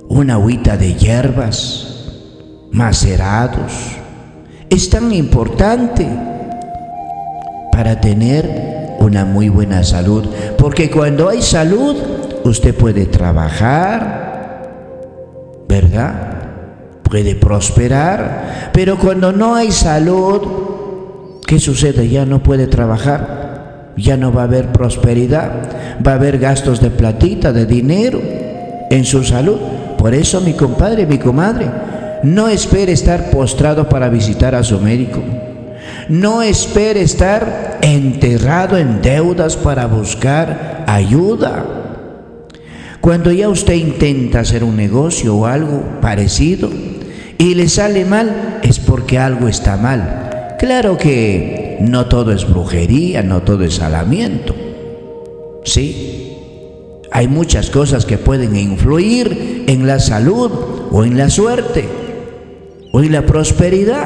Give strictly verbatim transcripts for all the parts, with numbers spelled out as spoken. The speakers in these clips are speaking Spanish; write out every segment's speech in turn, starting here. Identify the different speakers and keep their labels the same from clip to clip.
Speaker 1: una agüita de hierbas, macerados. Es tan importante para tener una muy buena salud, porque cuando hay salud, usted puede trabajar, ¿verdad? Puede prosperar, pero cuando no hay salud, ¿qué sucede? Ya no puede trabajar, ya no va a haber prosperidad, va a haber gastos de platita, de dinero en su salud. Por eso, mi compadre, mi comadre, no espere estar postrado para visitar a su médico. No espere estar enterrado en deudas para buscar ayuda. Cuando ya usted intenta hacer un negocio o algo parecido y le sale mal, es porque algo está mal. Claro que no todo es brujería, no todo es salamiento. Sí, hay muchas cosas que pueden influir en la salud o en la suerte o en la prosperidad.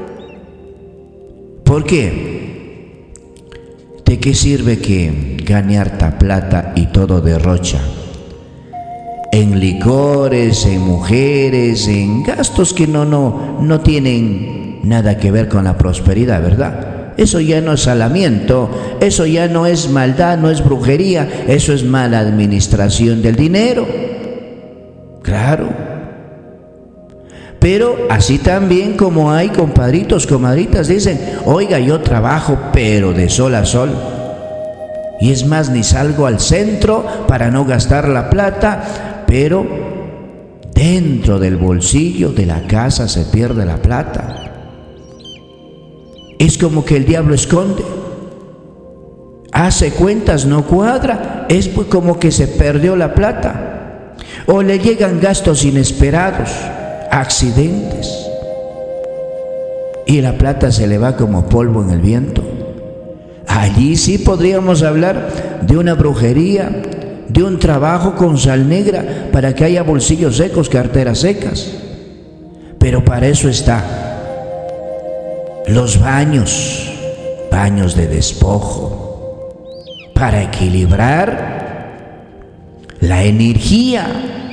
Speaker 1: ¿Por qué? ¿De qué sirve que gane harta plata y todo derrocha? En licores, en mujeres, en gastos que no, no, no tienen nada que ver con la prosperidad, ¿verdad? Eso ya no es salamiento, eso ya no es maldad, no es brujería, eso es mala administración del dinero. Claro. Pero así también como hay compadritos, comadritas, dicen, oiga, yo trabajo pero de sol a sol. Y es más, ni salgo al centro para no gastar la plata, pero dentro del bolsillo de la casa se pierde la plata. Es como que el diablo esconde. Hace cuentas, no cuadra, es como que se perdió la plata. O le llegan gastos inesperados, accidentes, y la plata se le va como polvo en el viento. Allí sí podríamos hablar de una brujería, de un trabajo con sal negra para que haya bolsillos secos, carteras secas. Pero para eso está los baños, baños de despojo, para equilibrar la energía.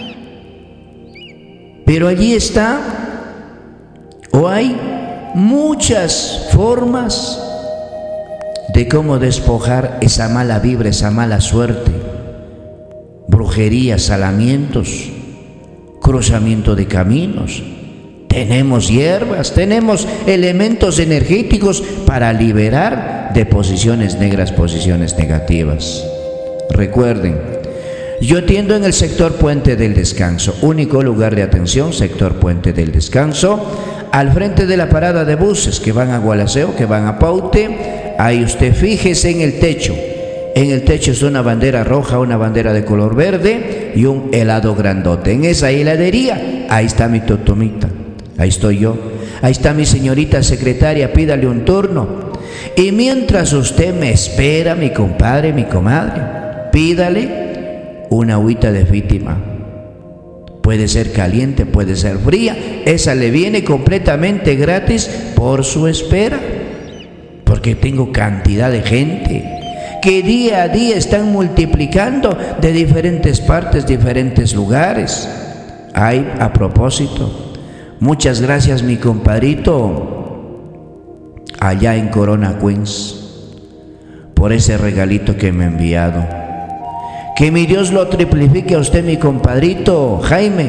Speaker 1: Pero allí está, o hay muchas formas de cómo despojar esa mala vibra, esa mala suerte. Brujería, salamientos, cruzamiento de caminos. Tenemos hierbas, tenemos elementos energéticos para liberar de posiciones negras, posiciones negativas. Recuerden, yo atiendo en el sector Puente del Descanso, único lugar de atención, sector Puente del Descanso, al frente de la parada de buses que van a Gualaceo, que van a Paute. Ahí usted fíjese en el techo. En el techo es una bandera roja, una bandera de color verde y un helado grandote. En esa heladería, ahí está mi totomita, ahí estoy yo. Ahí está mi señorita secretaria, pídale un turno. Y mientras usted me espera, mi compadre, mi comadre, pídale una agüita de Fítima. Puede ser caliente, puede ser fría. Esa le viene completamente gratis por su espera. Porque tengo cantidad de gente que día a día están multiplicando de diferentes partes, diferentes lugares. Ay, a propósito, muchas gracias, mi compadrito allá en Corona Queens, por ese regalito que me ha enviado. Que mi Dios lo triplifique a usted, mi compadrito Jaime.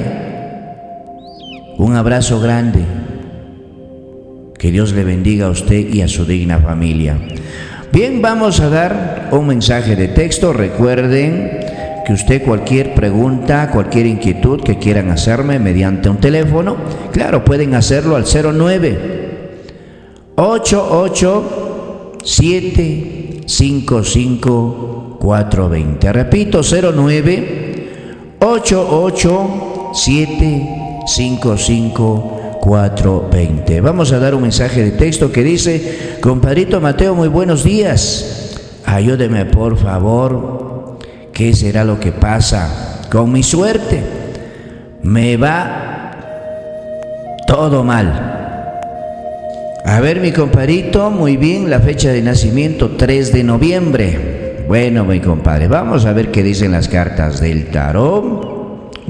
Speaker 1: Un abrazo grande. Que Dios le bendiga a usted y a su digna familia. Bien, vamos a dar un mensaje de texto. Recuerden que usted cualquier pregunta, cualquier inquietud que quieran hacerme mediante un teléfono, claro, pueden hacerlo al cero nueve ocho ocho siete cinco cinco cuatro dos cero. Repito, cero nueve ocho ocho siete cinco cinco cuatro dos cero. Vamos a dar un mensaje de texto que dice: compadrito Mateo, muy buenos días. Ayúdeme por favor. ¿Qué será lo que pasa con mi suerte? Me va todo mal. A ver, mi compadrito, muy bien, la fecha de nacimiento tres de noviembre. Bueno, mi compadre, vamos a ver qué dicen las cartas del tarot.